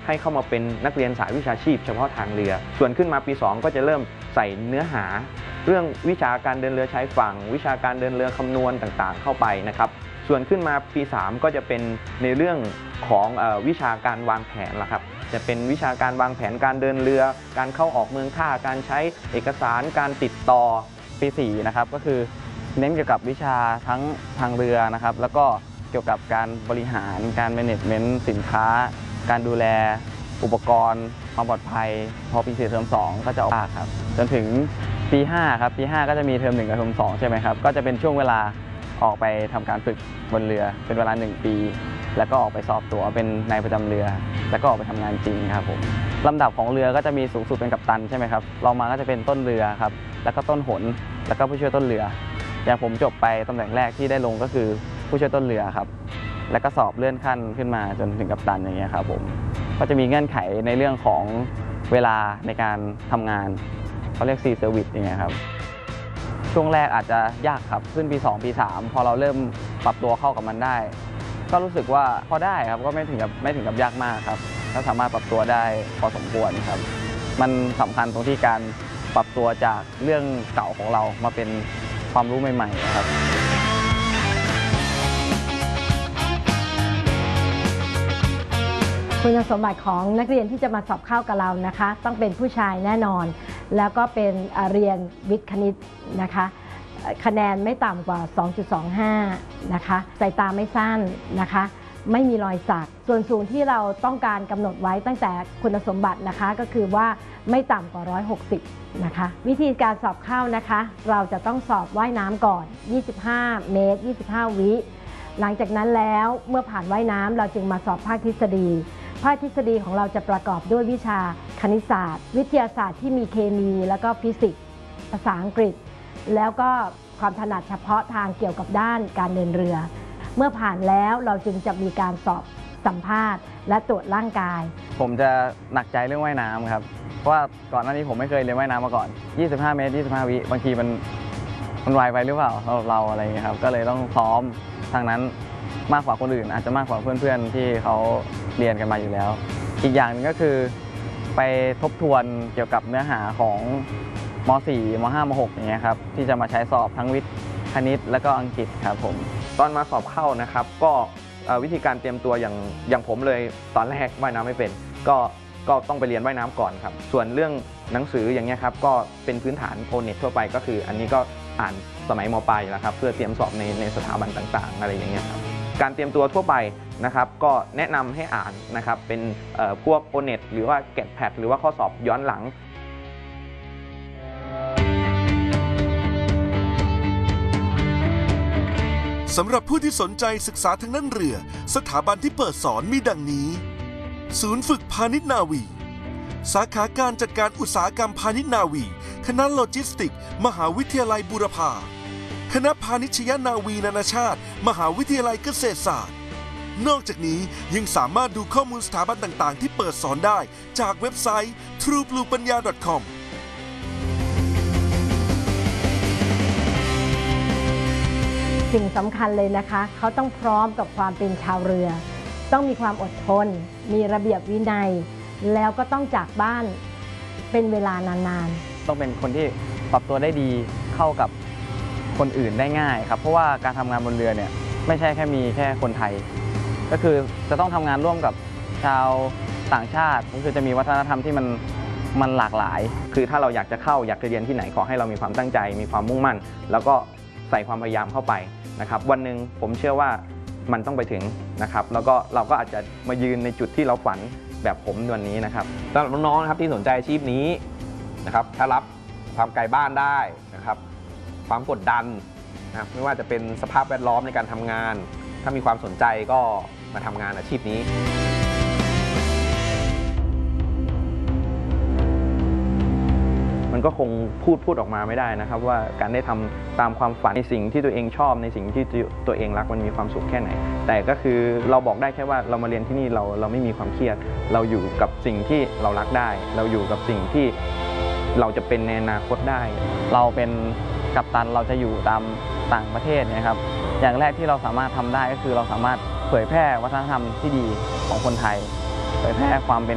ให้เข้ามาเป็นนักเรียนสายวิชาชีพเฉพาะทางเรือส่วนขึ้นมาปี2ก็จะเริ่มใส่เนื้อหาเรื่องวิชาการเดินเรือชายฝั่งวิชาการเดินเรือคำนวณต่างๆเข้าไปนะครับส่วนขึ้นมาปี3ก็จะเป็นในเรื่องของวิชาการวางแผนล่ะครับจะเป็นวิชาการวางแผนการเดินเรือการเข้าออกเมืองท่าการใช้เอกสารการติดต่อปี4นะครับก็คือเน้นเกี่ยวกับวิชาทั้งทางเรือนะครับแล้วก็เกี่ยวกับการบริหารการแมネจเมนต์สินค้าการดูแลอุปกรณ์ความปลอดภัยพอปี4เทอม2ก็จะออกครับจนถึงปี5ครับปี5ก็จะมีเทอม1กับเทอม2ใช่ไหมครับก็จะเป็นช่วงเวลาออกไปทำการฝึกบนเรือเป็นเวลา1ปีแล้วก็ออกไปสอบตั๋วเป็นนายประจำเรือแล้วก็ออกไปทำงานจริงครับผมลำดับของเรือก็จะมีสูงสุดเป็นกัปตันใช่ไหมครับลองมาก็จะเป็นต้นเรือครับแล้วก็ต้นหนแล้วก็ผู้ช่วยต้นเรืออย่างผมจบไปตำแหน่งแรกที่ได้ลงก็คือผู้ช่วยต้นเรือครับแล้วก็สอบเลื่อนขั้นขึ้นมาจนถึงกัปตันอย่างเงี้ยครับผมก็จะมีเงื่อนไขในเรื่องของเวลาในการทำงานเขาเรียกซีเซอร์วิสอย่างเงี้ยครับช่วงแรกอาจจะยากครับขึ้นปี2ปี3พอเราเริ่มปรับตัวเข้ากับมันได้ก็รู้สึกว่าพอได้ครับก็ไม่ถึงกับยากมากครับก็สามารถปรับตัวได้พอสมควรครับมันสำคัญตรงที่การปรับตัวจากเรื่องเก่าของเรามาเป็นความรู้ใหม่ๆครับคุณสมบัติของนักเรียนที่จะมาสอบเข้ากับเรานะคะต้องเป็นผู้ชายแน่นอนแล้วก็เป็นเรียนวิทย์คณิตนะคะคะแนนไม่ต่ำกว่า 2.25 นะคะสายตาไม่สั้นนะคะไม่มีรอยสักส่วนสูงที่เราต้องการกำหนดไว้ตั้งแต่คุณสมบัตินะคะก็คือว่าไม่ต่ำกว่า160นะคะวิธีการสอบเข้านะคะเราจะต้องสอบว่ายน้ำก่อน25 เมตร 25 วิหลังจากนั้นแล้วเมื่อผ่านว่ายน้ำเราจึงมาสอบภาคทฤษฎีภาคทฤษฎีของเราจะประกอบด้วยวิชาคณิตศาสตร์วิทยาศาสตร์ที่มีเคมีแล้วก็ฟิสิกส์ภาษาอังกฤษแล้วก็ความถนัดเฉพาะทางเกี่ยวกับด้านการเดินเรือเมื่อผ่านแล้วเราจึงจะมีการสอบสัมภาษณ์และตรวจร่างกายผมจะหนักใจเรื่องว่ายน้ำครับเพราะว่าก่อนหน้านี้ผมไม่เคยเรียนว่ายน้ำมาก่อน25 เมตร 25 วิบางทีมันไวไปหรือเปล่าสำหรับเราอะไรอย่างเงี้ยครับก็เลยต้องซ้อมทางนั้นมากกว่าคนอื่นอาจจะมากกว่าเพื่อนๆที่เขาเรียนกันมาอยู่แล้วอีกอย่างนึงก็คือไปทบทวนเกี่ยวกับเนื้อหาของม.4 ม.5 ม.6 อย่างเงี้ยครับที่จะมาใช้สอบทั้งวิทย์คณิตและก็อังกฤษครับผมตอนมาสอบเข้านะครับก็วิธีการเตรียมตัวอย่างผมเลยตอนแรกว่ายน้ำไม่เป็นก็ต้องไปเรียนว่ายน้ำก่อนครับส่วนเรื่องหนังสืออย่างเงี้ยครับก็เป็นพื้นฐานโอเน็ตทั่วไปก็คืออันนี้ก็อ่านสมัยม.ปลายแล้วครับเพื่อเตรียมสอบในสถาบันต่างๆอะไรอย่างเงี้ยครับการเตรียมตัวทั่วไปนะครับก็แนะนำให้อ่านนะครับเป็นพวกโอเน็ตหรือว่าแกดแพดหรือว่าข้อสอบย้อนหลังสำหรับผู้ที่สนใจศึกษาทางด้านเรือสถาบันที่เปิดสอนมีดังนี้ศูนย์ฝึกพาณิชย์นาวีสาขาการจัดการอุตสาหกรรมพาณิชย์นาวีคณะโลจิสติกส์มหาวิทยาลัยบูรพาคณะพาณิชยนาวีนานาชาติมหาวิทยาลัยเกษตรศาสตร์นอกจากนี้ยังสามารถดูข้อมูลสถาบันต่างๆที่เปิดสอนได้จากเว็บไซต์ truebluepanya.com สิ่งสำคัญเลยนะคะเขาต้องพร้อมกับความเป็นชาวเรือต้องมีความอดทนมีระเบียบวินัยแล้วก็ต้องจากบ้านเป็นเวลานานๆต้องเป็นคนที่ปรับตัวได้ดีเข้ากับคนอื่นได้ง่ายครับเพราะว่าการทำงานบนเรือเนี่ยไม่ใช่มีแค่คนไทยก็คือจะต้องทำงานร่วมกับชาวต่างชาติก็คือจะมีวัฒนธรรมที่มันหลากหลายคือถ้าเราอยากจะเรียนที่ไหนขอให้เรามีความตั้งใจมีความมุ่งมั่นแล้วก็ใส่ความพยายามเข้าไปนะครับวันหนึ่งผมเชื่อว่ามันต้องไปถึงนะครับแล้วก็เราก็อาจจะมายืนในจุดที่เราฝันแบบผมวันนี้นะครับสำหรับน้องๆนะครับที่สนใจอาชีพนี้นะครับถ้ารับความไกลบ้านได้นะครับความกดดันนะครับไม่ว่าจะเป็นสภาพแวดล้อมในการทำงานถ้ามีความสนใจก็มาทำงานอาชีพนี้มันก็คงพูดออกมาไม่ได้นะครับว่าการได้ทำตามความฝันในสิ่งที่ตัวเองชอบในสิ่งที่ตัวเองรักมันมีความสุขแค่ไหนแต่ก็คือเราบอกได้แค่ว่าเรามาเรียนที่นี่เราไม่มีความเครียดเราอยู่กับสิ่งที่เรารักได้เราอยู่กับสิ่งที่เราจะเป็นในอนาคตได้เราเป็นกัปตันเราจะอยู่ตามต่างประเทศนะครับอย่างแรกที่เราสามารถทำได้ก็คือเราสามารถเผยแพร่วัฒนธรรมที่ดีของคนไทยเผยแพร่ความเป็น